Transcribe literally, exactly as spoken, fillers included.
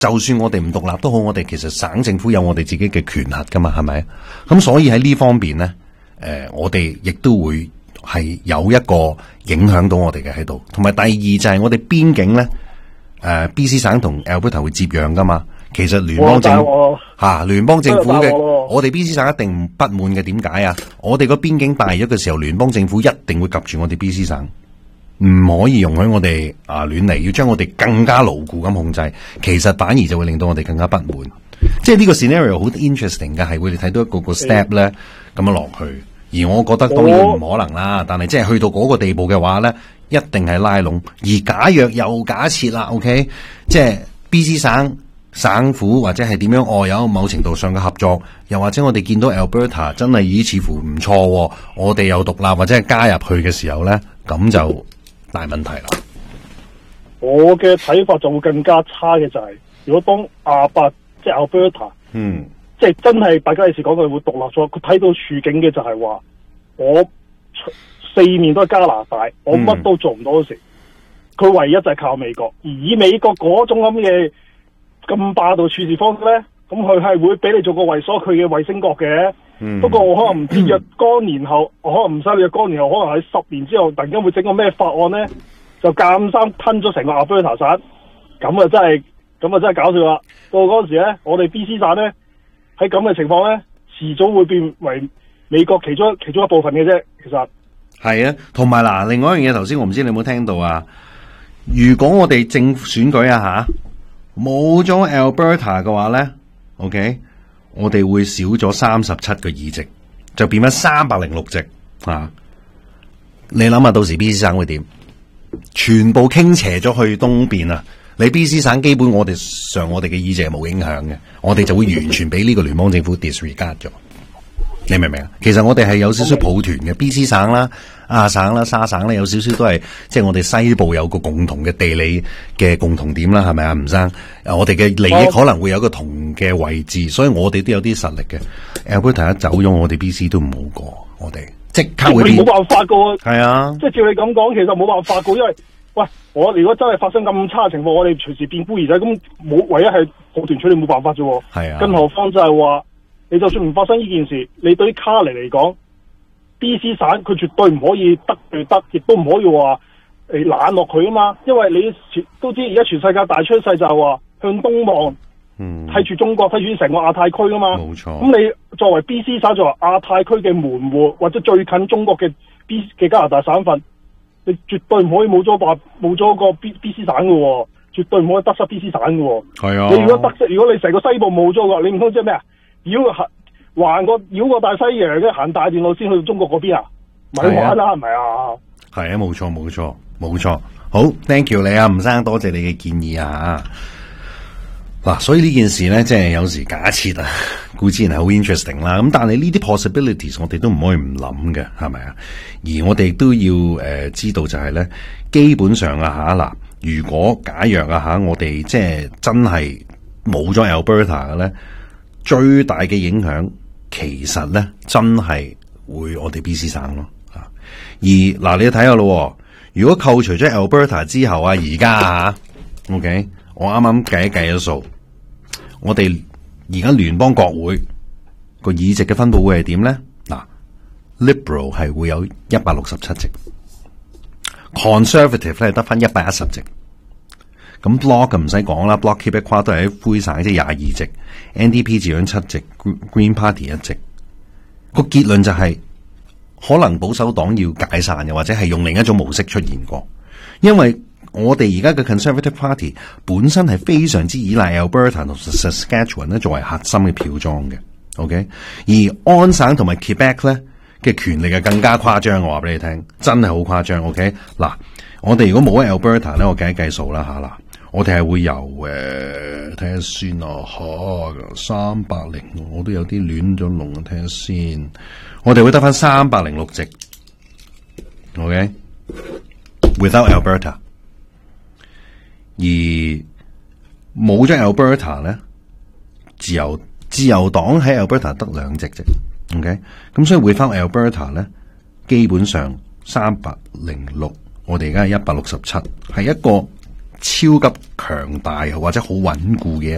就算我哋唔獨立都好，我哋其實省政府有我哋自己嘅權限噶嘛，係咪？咁所以喺呢方面咧，誒、呃，我哋亦都會係有一個影響到我哋嘅喺度。同埋第二就係我哋邊境咧，誒、呃、，B C 省同 Alberta 會接壤噶嘛。其實聯邦政府吓，聯邦政府嘅，我哋 B C 省一定不滿嘅。點解啊？我哋個邊境大咗嘅時候，聯邦政府一定會及住我哋 B C 省。唔可以容許我哋啊亂嚟，要將我哋更加牢固咁控制，其實反而就會令到我哋更加不滿。即係呢個 scenario 好 interesting 嘅，係會你睇到一個個 step 咧咁樣落去。而我覺得當然唔可能啦，但係即係去到嗰個地步嘅話咧，一定係拉攏。而假若又假設啦 ，OK， 即係 B C 省省府或者係點樣哦，有某程度上嘅合作，又或者我哋見到 Alberta 真係咦似乎唔錯，我哋又獨立或者係加入去嘅時候咧，咁就大問題啦！ 我嘅睇法就會更加差嘅就係、是，如果當亞伯即係 Alberta， 嗯， 即係真係大家有時講佢會獨立咗，佢睇到處境嘅就係話，我四面都係加拿大，我乜都做唔到嗰時，佢、嗯、唯一就係靠美國，而以美國嗰種咁嘅咁霸道處事方式咧，咁佢係會俾你做個為所佢嘅衛星國嘅。嗯、不過我可能唔知若干年後，我可能唔使你若干年後，可能喺十年之後，突然間會整個咩法案咧，就監生吞咗成個 Alberta 省，咁啊真係，咁啊真係搞笑啦！到嗰陣時咧，我哋 B C 省咧喺咁嘅情況咧，遲早會變為美國其中其中一部分嘅啫。其實係啊，同埋嗱，另外一樣嘢，頭先我唔知你有冇聽到啊？如果我哋政府選舉啊吓，冇咗 Alberta 嘅話咧 ，OK。我哋會少咗三十七個議席，就變翻三百零六席啊！你諗下到時 B C 省會點？全部傾斜咗去東邊啊！你 B C 省基本我哋上我哋嘅議席係冇影響嘅，我哋就會完全俾呢個聯邦政府 disregard 咗。你明唔明啊？其實我哋係有少少抱團嘅 ，B C 省啦、亞省啦、沙省咧，有少少都係即係我哋西部有個共同嘅地理嘅共同點啦，係咪啊？吳生，我哋嘅利益可能會有個同嘅位置，所以我哋都有啲實力嘅。Alberta 一走咗，我哋 B C 都唔好過，我哋即刻會變。 冇辦法噶， 係啊， 即係照你咁講，其實冇辦法噶，因為喂，我如果真係發生咁差嘅情況，我哋隨時變孤兒仔，咁冇唯一係抱團取暖冇辦法啫。 係啊， 更何況就係話。你就算唔發生呢件事，你對於卡尼嚟講 ，B C 省佢絕對唔可以得罪得，亦都唔可以話誒冷落佢啊嘛。因為你都知而家全世界大趨勢就係話向東望，嗯，睇住中國，睇住成個亞太區啊嘛。冇錯。咁你作為 B C 省，作為亞太區嘅門戶，或者最近中國嘅 B 嘅加拿大省份，你絕對唔可以冇咗話冇咗個 B B C 省嘅喎、哦，絕對唔可以得失 B C 省嘅喎、哦。係啊。你如果得失，如果你成個西部冇咗嘅，你唔通即係咩啊？繞個橫個繞個大西洋嘅行大段路先去到中國嗰邊啊？咪玩啦，係咪啊？ 係啊，冇錯冇錯冇錯。好 ，thank you 你啊，吳生，多謝你嘅建議啊。嗱，所以呢件事咧，即係有時假設啊，固然係好 interesting 啦。咁但係呢啲 possibilities，我哋都唔可以唔諗嘅，係咪啊？而我哋都要誒、呃、知道就係咧，基本上啊吓嗱，如果假若啊吓，我哋即係真係冇咗 Alberta 嘅咧。最大嘅影響，其實咧真係會我哋 B C 省咯，啊！而嗱，你睇下咯，如果扣除咗 Alberta 之後啊，而家啊 ，OK， 我啱啱計一計咗數，我哋而家聯邦國會個議席嘅分佈會係點咧？嗱 ，Liberal 係會有一百六十七席 ，Conservative 咧係得翻一百一十席。咁 Bloc 唔使講啦 ，Bloc Québécois都係喺灰省，即係廿二席 ，N D P 只有七席 ，Green Party 一席。個結論就係、是、可能保守黨要解散，又或者係用另一種模式出現過。因為我哋而家嘅 Conservative Party 本身係非常之依賴 Alberta 同 Saskatchewan 咧作為核心嘅票莊嘅 ，OK。而安省同埋 Quebec 咧嘅權力係更加誇張，我話俾你聽，真係好誇張 ，OK。嗱，我哋如果冇咗 Alberta 咧，我計一計數啦吓啦。我哋係會由誒睇下先咯，吓三百零，我都有啲亂咗龍啊，睇下先。我哋會得翻三百零六席 ，OK，without Alberta。而冇咗 Alberta 咧，自由自由黨喺 Alberta 得兩席啫 ，OK。咁所以會翻 Alberta 咧，基本上三百零六，我哋而家係一百六十七，係一個超級強大或者好穩固嘅